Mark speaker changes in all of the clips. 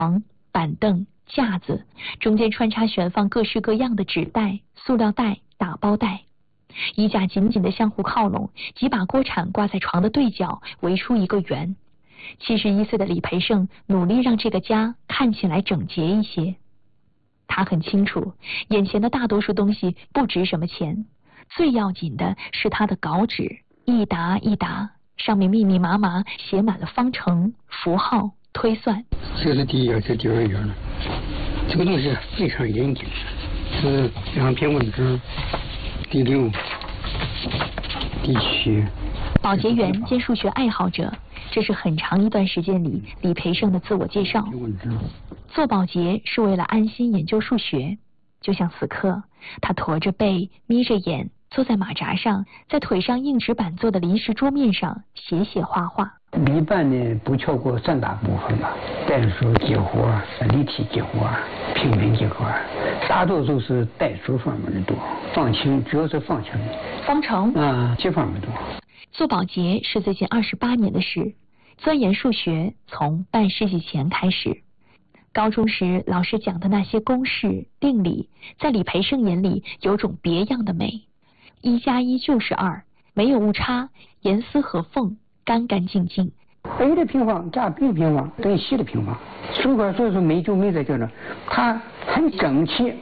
Speaker 1: 床、板凳、架子，中间穿插悬放各式各样的纸袋、塑料袋、打包袋。衣架紧紧地相互靠拢，几把锅铲挂在床的对角，围出一个圆。71岁的李培盛努力让这个家看起来整洁一些。他很清楚，眼前的大多数东西不值什么钱，最要紧的是他的稿纸，一沓一沓，上面密密麻麻写满了方程、符号、推算。
Speaker 2: 这是第一页，这第二页了。这个东西非常严谨，是2篇文字，第6、第7。
Speaker 1: 保洁员兼数学爱好者，这是很长一段时间里李培盛的自我介绍。做保洁是为了安心研究数学，就像此刻，他驼着背，眯着眼，坐在马扎上，在腿上硬纸板做的临时桌面上写画画。
Speaker 2: 一般呢不超过3大部分吧，代数几何、立体几何、平面几何，大多数是代数方面的多，方程主要是方程。
Speaker 1: 方程
Speaker 2: 这方面多。
Speaker 1: 做保洁是最近28年的事，钻研数学从半世纪前开始。高中时老师讲的那些公式、定理，在李培盛眼里有种别样的美。1+1就是2，没有误差，严丝合缝，干干净净。
Speaker 2: A 的平方加 B 平方等于C的平方，数学所以说没在这儿，它很整齐。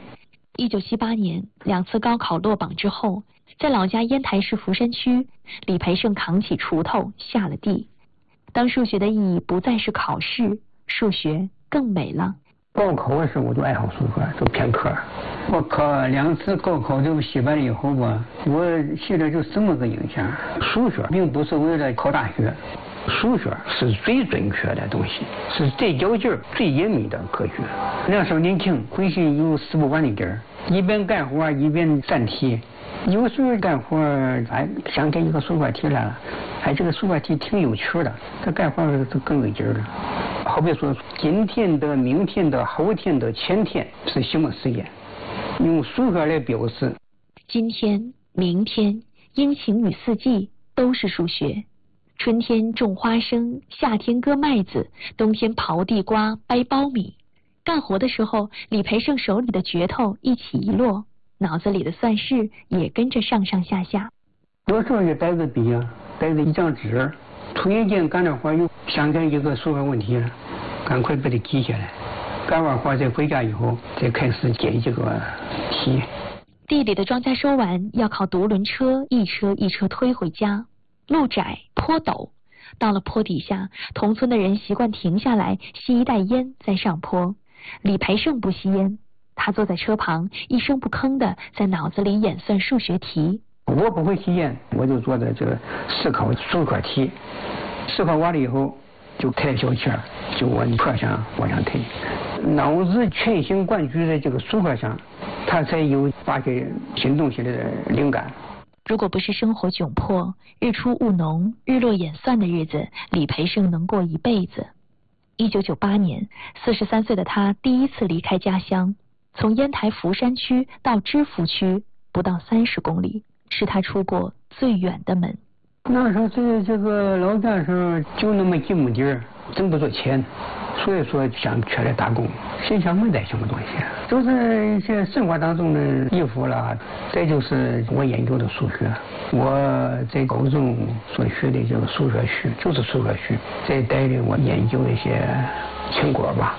Speaker 1: 1978年2次高考落榜之后，在老家烟台市福山区，李培盛扛起锄头下了地。当数学的意义不再是考试，数学更美了。
Speaker 2: 高考的时候我就爱好数学，就偏科。我考2次高考就失败了以后吧，我现在就这么个印象：数学并不是为了考大学，数学是最准确的东西，是最较劲儿、最严密的科学。那时候年轻，回去有使不完的劲儿，一边干活一边算题。有时候干活想给一个数学题来了，这个数学题挺有趣的，这干活就更有劲儿了。好比说今天的、明天的、后天的、前天是什么时间，用数学来表示。
Speaker 1: 今天、明天、阴晴与四季都是数学。春天种花生，夏天割麦子，冬天刨地瓜、掰苞米。干活的时候，李培盛手里的镢头一起一落，脑子里的算式也跟着上上下下。
Speaker 2: 有时候就带着笔带着一张纸，突然间干着活又想起来一个数学问题了，赶快把它记下来。干完活再回家以后，再开始解这个题。
Speaker 1: 地里的庄稼收完，要靠独轮车一车一车推回家。路窄坡陡，到了坡底下，同村的人习惯停下来吸一袋烟再上坡。李培盛不吸烟，他坐在车旁，一声不吭的在脑子里演算数学题。
Speaker 2: 我不会吸烟，我就坐在这个思考数学题，思考完了以后就抬小气儿，就往坡上往上推，脑子全神贯注在这个数学上，他才有发现新东西的灵感。
Speaker 1: 如果不是生活窘迫，日出务农，日落演算的日子，李培盛能过一辈子。1998年，43岁的他第一次离开家乡，从烟台福山区到芝罘区，不到30公里，是他出过最远的门。
Speaker 2: 那时候在这个老家的时候，就那么几亩地儿，挣不着钱，所以说想出来打工，心想没带什么东西，就是一些生活当中的衣服啦。再就是我研究的数学，我在高中所学的这个数学系，就是数学系，再带领我研究一些成果吧。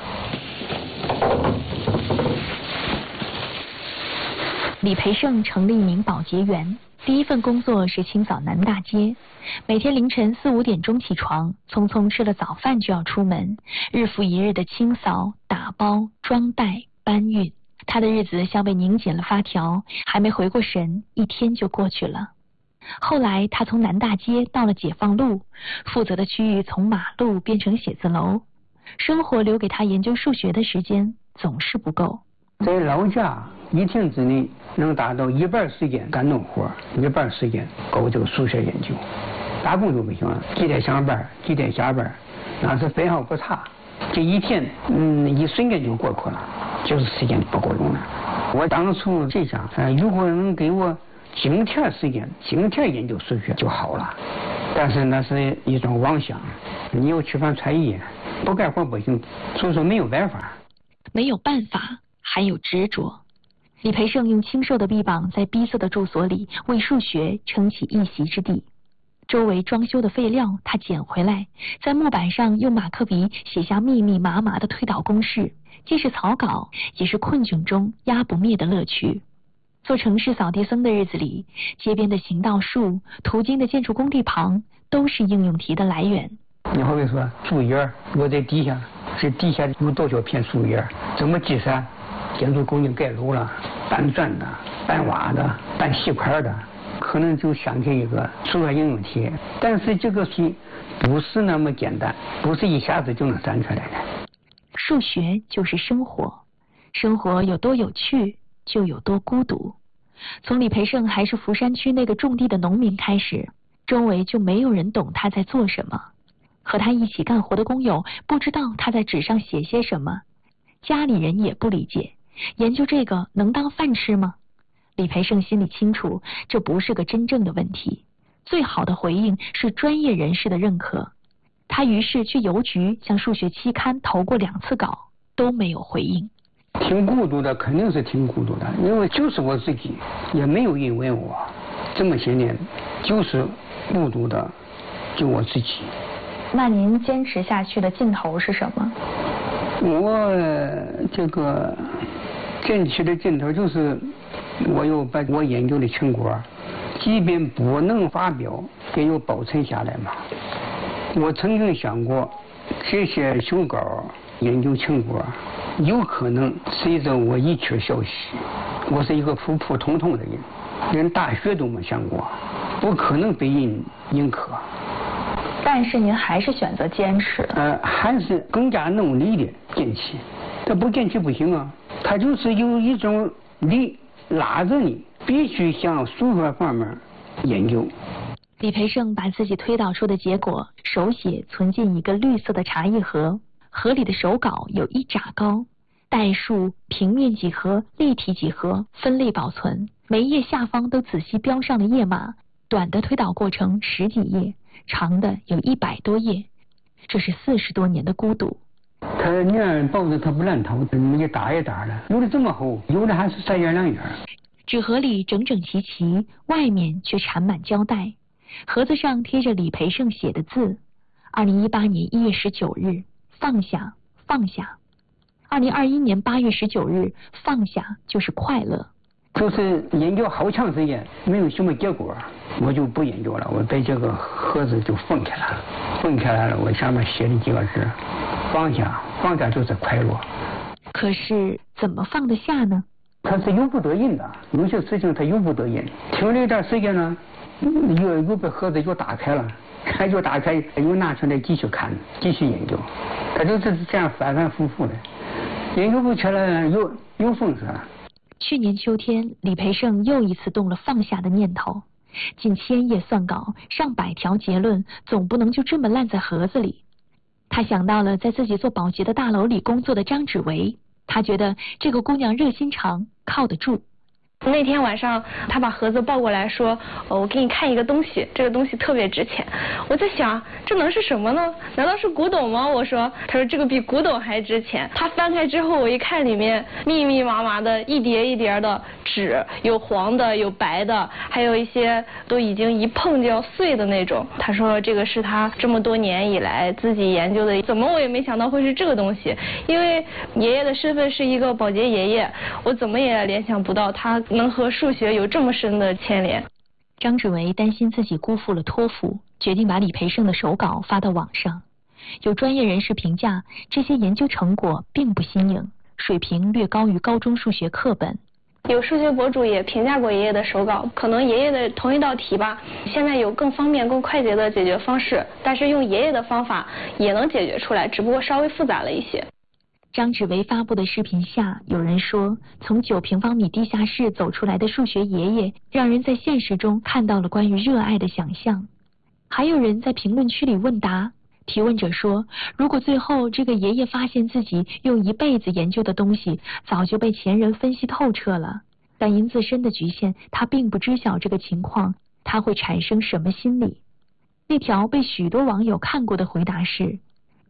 Speaker 1: 李培盛成了一名保洁员，第一份工作是清扫南大街，每天凌晨4、5点钟起床，匆匆吃了早饭就要出门，日复一日的清扫、打包、装袋、搬运。他的日子像被拧紧了发条，还没回过神，一天就过去了。后来他从南大街到了解放路，负责的区域从马路变成写字楼，生活留给他研究数学的时间总是不够。
Speaker 2: 在老家一天之内能达到1半时间干农活，1半时间搞这个数学研究。打工就不行了，几点上班几点下班，那是分毫不差。这一天一瞬间就过去了，就是时间不够用了。我当初就想如果能给我经天时间经天研究数学就好了，但是那是一种妄想。你要吃饭穿衣， 不干活不行，所以说没有办法。
Speaker 1: 没有办法，还有执着。李培盛用清瘦的臂膀在逼仄的住所里为数学撑起一席之地。周围装修的废料他捡回来，在木板上用马克笔写下密密麻麻的推导公式，既是草稿，也是困窘中压不灭的乐趣。做城市扫地僧的日子里，街边的行道树、途经的建筑工地旁，都是应用题的来源。
Speaker 2: 你好比说树叶，我在底下，这底下有多少片树叶，怎么计算？建筑工人盖楼了，搬砖的、搬瓦的、搬细块的，可能就想起一个数学应用题。但是这个题不是那么简单，不是一下子就能算出来的。
Speaker 1: 数学就是生活，生活有多有趣，就有多孤独。从李培盛还是福山区那个种地的农民开始，周围就没有人懂他在做什么。和他一起干活的工友不知道他在纸上写些什么，家里人也不理解，研究这个能当饭吃吗？李培盛心里清楚，这不是个真正的问题。最好的回应是专业人士的认可。他于是去邮局向数学期刊投过2次稿，都没有回应。
Speaker 2: 挺孤独的，肯定是挺孤独的，因为就是我自己，也没有人问我。这么些年，就是孤独的，就我自己。
Speaker 1: 那您坚持下去的劲头是什么？
Speaker 2: 我这个坚持的劲头就是，我要把我研究的成果，即便不能发表，也要保存下来嘛。我曾经想过，这些手稿研究成果，有可能随着我一曲消息。我是一个普普通通的人，连大学都没上过，不可能被人认可。
Speaker 1: 但是您还是选择坚持。
Speaker 2: 还是更加努力的坚持。他不坚持不行啊，他就是有一种力拉着你，必须向数学方面研究。
Speaker 1: 李培盛把自己推导出的结果手写存进一个绿色的茶叶盒，盒里的手稿有1拃高，代数、平面几何、立体几何分类保存，每一页下方都仔细标上了页码，短的推导过程10几页，长的有100多页。这是40多年的孤独。
Speaker 2: 他那报纸他不烂头，一沓一沓的，有的这么厚，有的还是3页2页。
Speaker 1: 纸盒里整整齐齐，外面却缠满胶带。盒子上贴着李培盛写的字：2018年1月19日，放下，放下。2021年8月19日，放下就是快乐。
Speaker 2: 就是研究好长时间，没有什么结果，我就不研究了，我把这个盒子就封起来了。封起来了，我上面写了几个字：放下，放下就是快乐。
Speaker 1: 可是怎么放得下呢？
Speaker 2: 他是由不得人的，有些事情他由不得人。停了一段时间呢，又把盒子又打开了，又打开，又拿出来继续看，继续研究。他就是这样反反复复的，研究不起来又封上了。
Speaker 1: 去年秋天，李培盛又一次动了放下的念头。近1000页算稿，上百条结论，总不能就这么烂在盒子里。他想到了在自己做保洁的大楼里工作的张芷薇，他觉得这个姑娘热心肠，靠得住。
Speaker 3: 那天晚上，他把盒子抱过来说：“我给你看一个东西，这个东西特别值钱。”我在想，这能是什么呢？难道是古董吗？我说，他说这个比古董还值钱。他翻开之后，我一看里面密密麻麻的一叠一叠的纸，有黄的，有白的，还有一些都已经一碰就要碎的那种。他说这个是他这么多年以来自己研究的，怎么我也没想到会是这个东西。因为爷爷的身份是一个保洁爷爷，我怎么也联想不到他能和数学有这么深的牵连。
Speaker 1: 张芷薇担心自己辜负了托付，决定把李培盛的手稿发到网上。有专业人士评价，这些研究成果并不新颖，水平略高于高中数学课本。
Speaker 3: 有数学博主也评价过爷爷的手稿，可能爷爷的同一道题吧，现在有更方便更快捷的解决方式，但是用爷爷的方法也能解决出来，只不过稍微复杂了一些。
Speaker 1: 张芷薇发布的视频下，有人说，从9平方米地下室走出来的数学爷爷，让人在现实中看到了关于热爱的想象。还有人在评论区里问答，提问者说，如果最后这个爷爷发现自己用一辈子研究的东西早就被前人分析透彻了，但因自身的局限，他并不知晓这个情况，他会产生什么心理？那条被许多网友看过的回答是：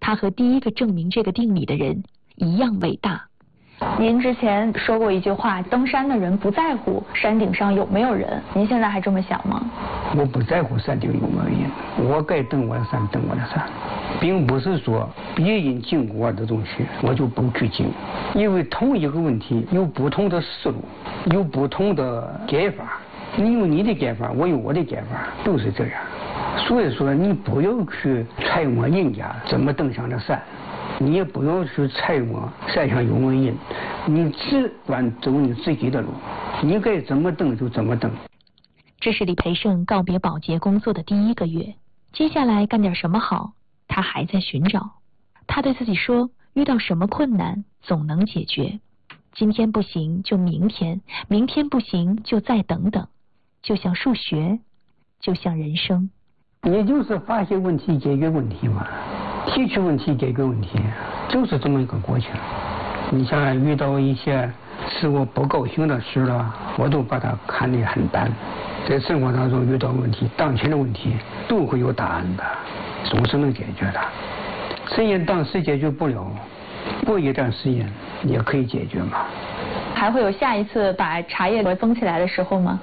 Speaker 1: 他和第一个证明这个定理的人一样伟大。
Speaker 4: 您之前说过一句话，登山的人不在乎山顶上有没有人，您现在还这么想吗？
Speaker 2: 我不在乎山顶有没有人，我该登我的山登我的山，并不是说别人经过我的东西我就不去经，因为同一个问题有不同的思路，有不同的解法，你有你的解法，我有我的解法，都是这样。所以说你不要去揣摩人家怎么登上的山，你也不要去揣摩山上有没有人，你只管走你自己的路，你该怎么登就怎么登。
Speaker 1: 这是李培盛告别保洁工作的第1个月，接下来干点什么好，他还在寻找。他对自己说，遇到什么困难总能解决，今天不行就明天，明天不行就再等等，就像数学，就像人生。
Speaker 2: 也就是发现问题解决问题嘛，提出问题解决问题，就是这么一个过程。你像遇到一些使我不高兴的事了，我都把它看得很淡。在生活当中遇到问题，当前的问题都会有答案的，总是能解决的。虽然当时解决不了，过一段时间也可以解决嘛。
Speaker 4: 还会有下一次把茶叶封起来的时候吗？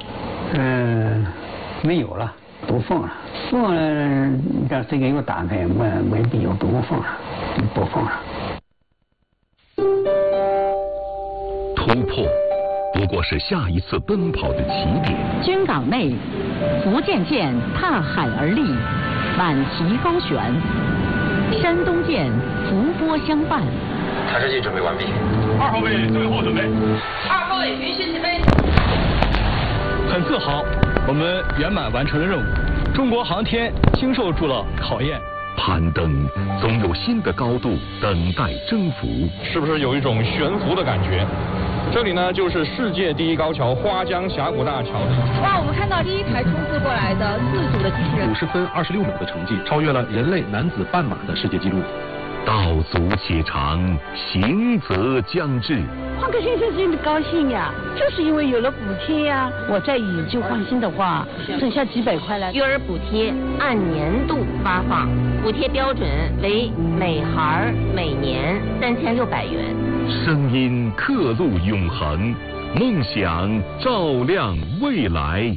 Speaker 2: 没有了，不封了。封了一段时间又打开，没必要不封了，不封了。
Speaker 5: 突破不过是下一次奔跑的起点。
Speaker 6: 军港内，福建舰踏海而立，满旗高悬；山东舰伏波相伴。
Speaker 7: 弹射器准备完毕。
Speaker 8: 2号位最后准备。
Speaker 9: 2号位允许起飞。
Speaker 8: 很自豪，我们圆满完成了任务。中国航天经受住了考验。
Speaker 5: 攀登总有新的高度等待征服，
Speaker 10: 是不是有一种悬浮的感觉？这里呢，就是世界第一高桥花江峡谷大桥。
Speaker 9: 哇，我们看到第一台冲刺过来的4组的机器人
Speaker 11: ，50分26秒的成绩，超越了人类男子半马的世界纪录。
Speaker 5: 道阻且长，行则将至。
Speaker 12: 换个先生真的高兴呀，就是因为有了补贴呀。我再以旧换新的话，剩下几百块了。
Speaker 13: 育儿补贴按年度发放，补贴标准为每孩每年3600元。
Speaker 5: 声音刻录永恒，梦想照亮未来。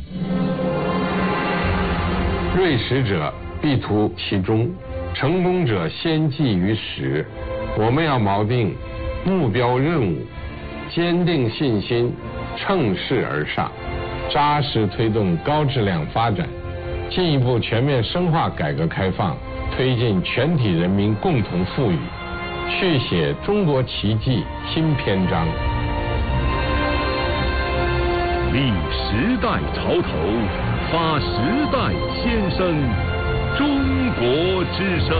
Speaker 14: 锐识者必图其中，成功者先记于始。我们要锚定目标任务，坚定信心，乘势而上，扎实推动高质量发展，进一步全面深化改革开放，推进全体人民共同富裕，续写中国奇迹新篇章。
Speaker 5: 立时代潮头，发时代先声，中国之声。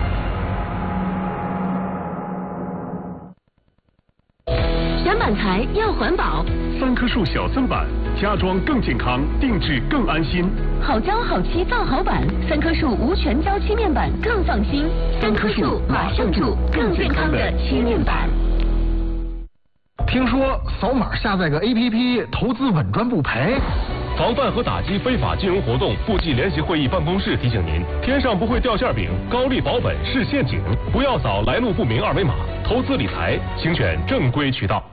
Speaker 6: 选板材要环保
Speaker 8: ，3棵树小森板，家装更健康，定制更安心。
Speaker 6: 好胶好漆造好板，3棵树无全胶漆面板更放心。3棵树马上住更健康的漆面板。
Speaker 11: 听说扫码下载个 APP， 投资稳赚不赔。
Speaker 8: 防范和打击非法金融活动部际联席会议办公室提醒您：天上不会掉馅饼，高利保本是陷阱，不要扫来路不明二维码。投资理财，请选正规渠道。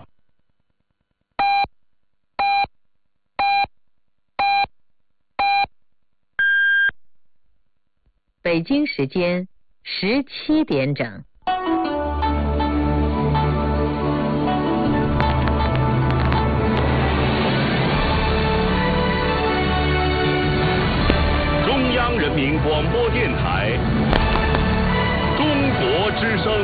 Speaker 13: 北京时间17点整。
Speaker 5: 中央人民广播电台，中国之声。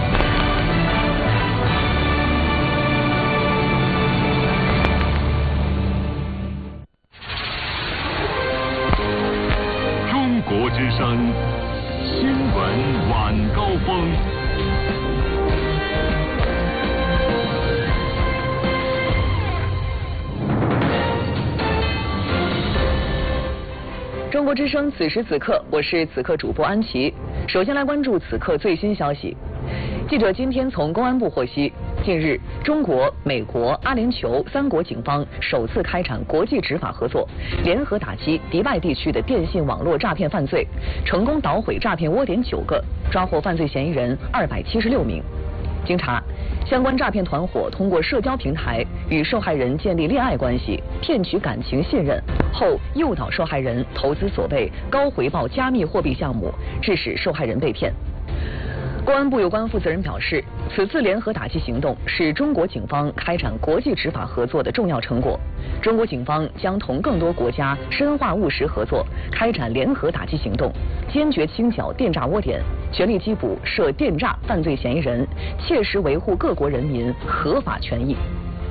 Speaker 5: 中国之声新闻晚高峰。
Speaker 15: 中国之声此时此刻，我是此刻主播安琪。首先来关注此刻最新消息。
Speaker 7: 记者今天从公安部获悉，近日，中国、美国、阿联酋3国警方首次开展国际执法合作，联合打击敌外地区的电信网络诈骗犯罪，成功捣毁诈骗窝点9个，抓获犯罪嫌疑人276名。经查，相关诈骗团伙通过社交平台与受害人建立恋爱关系，骗取感情信任后，诱导受害人投资所谓高回报加密货币项目，致使受害人被骗。公安部有关负责人表示，此次联合打击行动是中国警方开展国际执法合作的重要成果。中国警方将同更多国家深化务实合作，开展联合打击行动，坚决清剿电诈窝点，全力缉捕涉电诈犯罪嫌疑人，切实维护各国人民合法权益。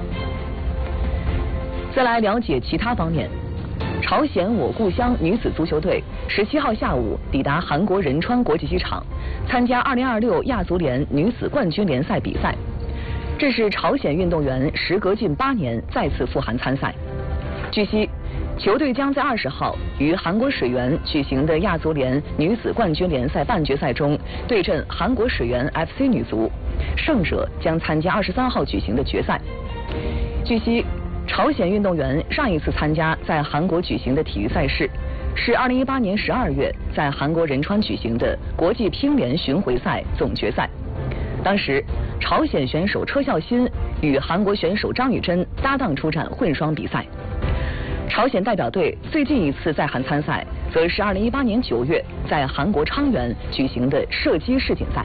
Speaker 7: 再来了解其他方面。朝鲜我故乡女子足球队17号下午抵达韩国仁川国际机场，参加2026亚足联女子冠军联赛比赛。这是朝鲜运动员时隔近8年再次赴韩参赛。据悉，球队将在20号于韩国水源举行的亚足联女子冠军联赛半决赛中对阵韩国水源 FC 女足，胜者将参加23号举行的决赛。据悉，朝鲜运动员上一次参加在韩国举行的体育赛事，是2018年12月在韩国仁川举行的国际乒联巡回赛总决赛。当时，朝鲜选手车孝新与韩国选手张雨珍搭档出战混双比赛。朝鲜代表队最近一次在韩参赛，则是2018年9月在韩国昌原举行的射击世锦赛。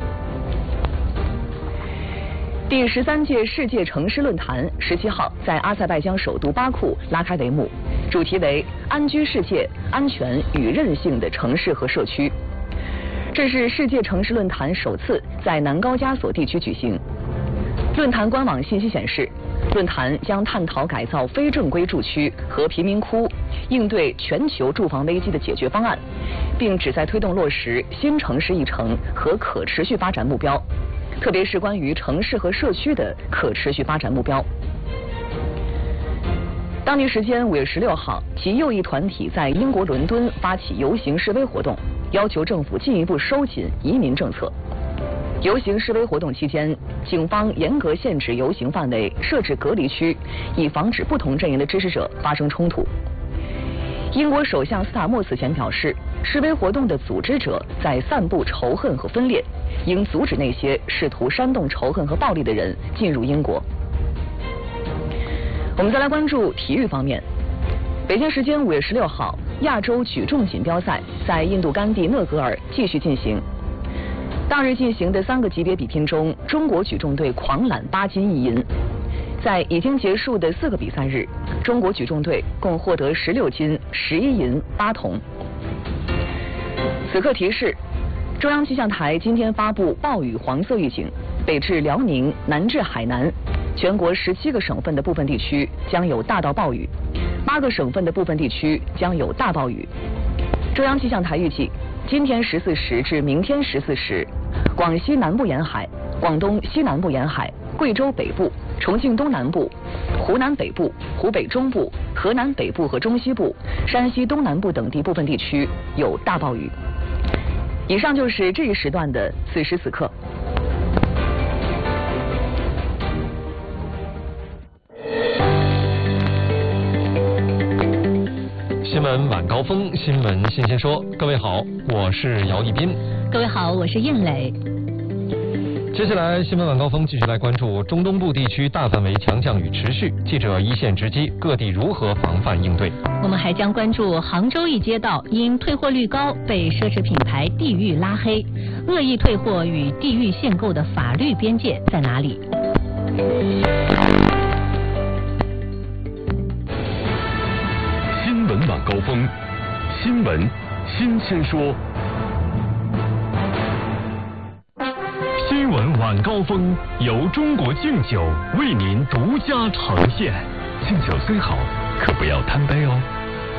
Speaker 7: 第13届世界城市论坛17号在阿塞拜疆首都巴库拉开帷幕，主题为“安居世界，安全与韧性的城市和社区”。这是世界城市论坛首次在南高加索地区举行。论坛官网信息显示，论坛将探讨改造非正规住区和贫民窟，应对全球住房危机的解决方案，并旨在推动落实新城市议程和可持续发展目标。特别是关于城市和社区的可持续发展目标。当地时间5月16号，其右翼团体在英国伦敦发起游行示威活动，要求政府进一步收紧移民政策。游行示威活动期间，警方严格限制游行范围，设置隔离区，以防止不同阵营的支持者发生冲突。英国首相斯塔默此前表示，示威活动的组织者在散布仇恨和分裂，应阻止那些试图煽动仇恨和暴力的人进入英国。我们再来关注体育方面。北京时间5月16号，亚洲举重锦标赛在印度甘地讷格尔继续进行。当日进行的3个级别比拼中，中国举重队狂揽8金1银。在已经结束的4个比赛日，中国举重队共获得16金、11银、8铜。此刻提示：中央气象台今天发布暴雨黄色预警，北至辽宁，南至海南，全国17个省份的部分地区将有大到暴雨，8个省份的部分地区将有大暴雨。中央气象台预计，今天14时至明天14时，广西南部沿海、广东西南部沿海、贵州北部、重庆东南部、湖南北部、湖北中部、河南北部和中西部、山西东南部等地部分地区有大暴雨。以上就是这一时段的此时此刻。
Speaker 15: 新闻晚高峰，新闻新鲜说。各位好，我是姚一斌。
Speaker 1: 各位好，我是应磊。
Speaker 15: 接下来新闻晚高峰继续来关注中东部地区大范围强降雨持续，记者一线直击各地如何防范应对。
Speaker 1: 我们还将关注杭州一街道因退货率高被奢侈品牌地域拉黑，恶意退货与地域限购的法律边界在哪里？
Speaker 5: 新闻晚高峰，新闻新鲜说。新闻晚高峰由中国敬酒为您独家呈现。敬酒虽好，可不要贪杯哦。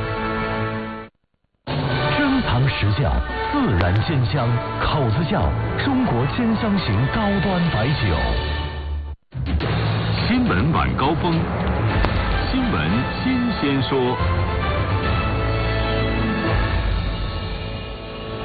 Speaker 5: 珍藏实窖，自然鲜香，口子窖，中国鲜香型高端白酒。新闻晚高峰，新闻新鲜说。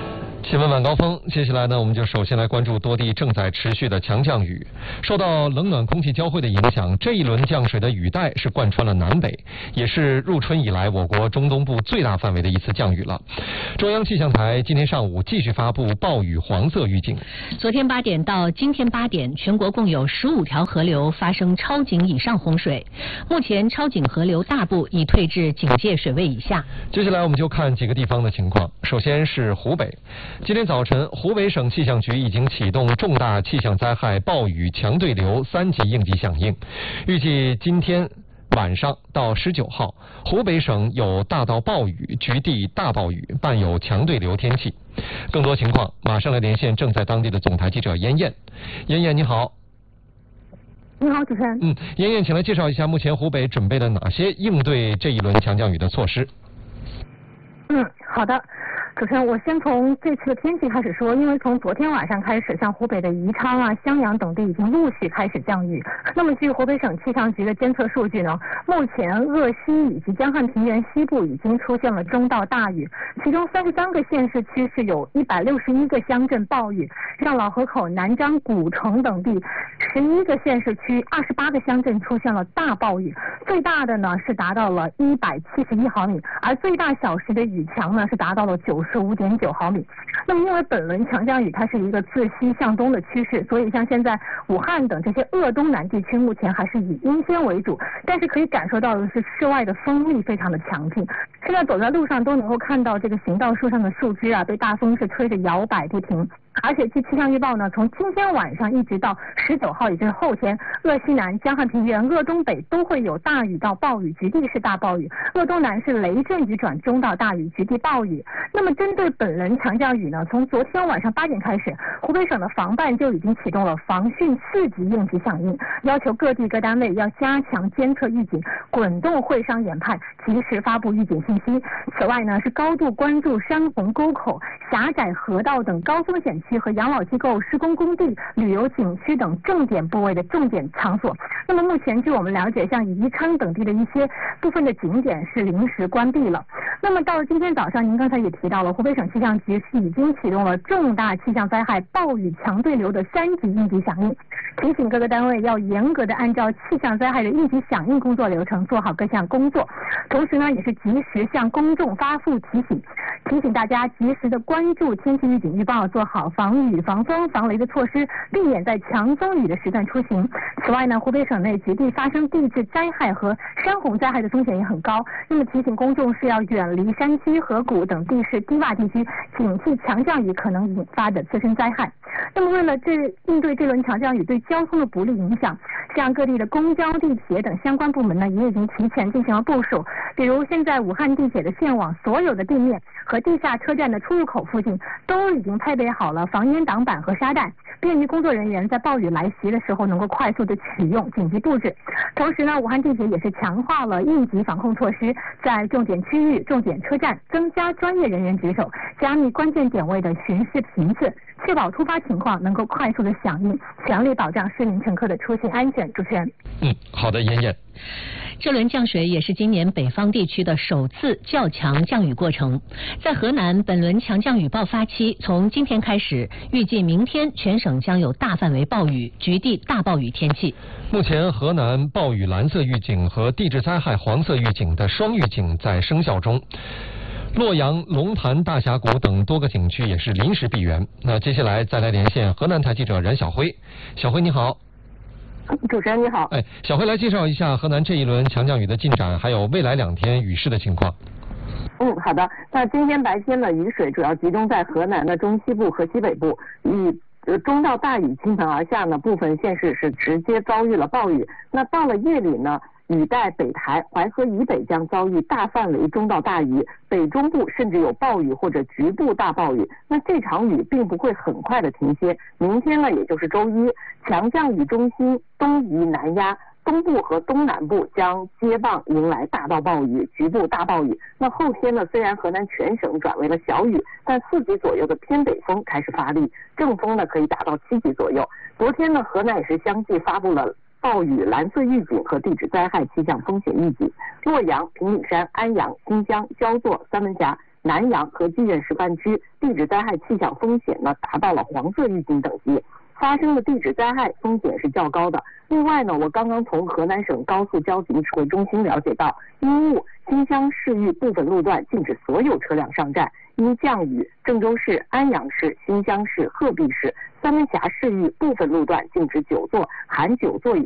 Speaker 15: 新闻晚高峰，接下来呢，我们就首先来关注多地正在持续的强降雨。受到冷暖空气交汇的影响，这一轮降水的雨带是贯穿了南北，也是入春以来我国中东部最大范围的一次降雨了。中央气象台今天上午继续发布暴雨黄色预警。
Speaker 6: 昨天8点到今天8点，全国共有15条河流发生超警以上洪水，目前超警河流大部已退至警戒水位以下。
Speaker 15: 接下来我们就看几个地方的情况。首先是湖北。今天早晨，湖北省气象局已经启动重大气象灾害暴雨强对流3级应急响应，预计今天晚上到19号，湖北省有大到暴雨、局地大暴雨，伴有强对流天气。更多情况，马上来连线正在当地的总台记者燕燕。燕燕，你好。
Speaker 16: 你好，主持人。
Speaker 15: 燕燕，请来介绍一下目前湖北准备了哪些应对这一轮强降雨的措施。
Speaker 16: 好的。主持人，我先从这次的天气开始说，因为从昨天晚上开始，像湖北的宜昌啊、襄阳等地已经陆续开始降雨。那么据湖北省气象局的监测数据呢，目前鄂西以及江汉平原西部已经出现了中到大雨，其中33个县市区是有161个乡镇暴雨，像老河口、南漳、古城等地11个县市区28个乡镇出现了大暴雨，最大的呢是达到了171毫米，而最大小时的雨强呢是达到了95.9毫米。那么因为本轮强降雨它是一个自西向东的趋势，所以像现在武汉等这些鄂东南地区目前还是以阴天为主，但是可以感受到的是室外的风力非常的强劲，现在走在路上都能够看到这个行道树上的树枝啊被大风是吹着摇摆不停。而且据气象预报呢，从今天晚上一直到19号，也就是后天，鄂西南、江汉平原、鄂东北都会有大雨到暴雨，局地是大暴雨；鄂东南是雷阵雨转中到大雨，局地暴雨。那么针对本轮强降雨呢，从昨天晚上8点开始，湖北省的防办就已经启动了防汛4级应急响应，要求各地各单位要加强监测预警，滚动会商研判，及时发布预警信息。此外呢，是高度关注山洪沟口、狭窄河道等高风险区和养老机构、施工工地、旅游景区等重点部位的重点场所。那么目前据我们了解，像宜昌等地的一些部分的景点是临时关闭了。那么到了今天早上，您刚才也提到了，湖北省气象局是已经启动了重大气象灾害暴雨强对流的3级应急响应，提醒各个单位要严格的按照气象灾害的应急响应工作流程做好各项工作，同时呢也是及时向公众发布提醒大家及时的关注天气预警预报，做好防雨、防风、防雷的措施，避免在强风雨的时段出行。此外呢，湖北省内局地发生地质灾害和山洪灾害的风险也很高，那么提醒公众是要远离山区、河谷等地势低洼地区，警惕强降雨可能引发的自身灾害。那么为了应对这轮强降雨对交通的不利影响，像各地的公交、地铁等相关部门呢，也已经提前进行了部署。比如现在武汉地铁的线网所有的地面和地下车站的出入口附近都已经配备好了防烟挡板和沙袋，便于工作人员在暴雨来袭的时候能够快速的取用紧急布置。同时呢，武汉地铁也是强化了应急防控措施，在重点区域、重点车站增加专业人员值守，加密关键点位的巡视频次，确保突发情况能够快速的响应，全力保障市民乘客的出行安全。主持人。
Speaker 15: 好的，妍妍。
Speaker 6: 这轮降水也是今年北方地区的首次较强降雨过程。在河南，本轮强降雨爆发期从今天开始，预计明天全省将有大范围暴雨、局地大暴雨天气。
Speaker 15: 目前，河南暴雨蓝色预警和地质灾害黄色预警的双预警在生效中。洛阳、龙潭、大峡谷等多个景区也是临时闭园。那接下来再来连线河南台记者冉晓辉。小辉你好。
Speaker 16: 主持人你好。
Speaker 15: 小辉来介绍一下河南这一轮强降雨的进展，还有未来2天雨势的情况。
Speaker 17: 好的。那今天白天的雨水主要集中在河南的中西部和西北部，中到大雨倾盆而下呢，部分县市是直接遭遇了暴雨。那到了夜里呢，雨带北抬，淮河以北将遭遇大范围中到大雨，北中部甚至有暴雨或者局部大暴雨。那这场雨并不会很快的停歇，明天呢，也就是周一，强降雨中心东移南压，东部和东南部将接棒迎来大到暴雨、局部大暴雨。那后天呢，虽然河南全省转为了小雨，但4级左右的偏北风开始发力，正风呢可以达到7级左右。昨天呢，河南也是相继发布了暴雨蓝色预警和地质灾害气象风险预警。洛阳、平顶山、安阳、新疆、焦作、三门峡南阳和济源示范区地质灾害气象风险呢达到了黄色预警等级，发生的地质灾害风险是较高的。另外呢，我刚刚从河南省高速交警指挥中心了解到，因雾，新乡市域部分路段禁止所有车辆上站；因降雨，郑州市、安阳市、新乡市、鹤壁市、三门峡市域部分路段禁止9座含9座以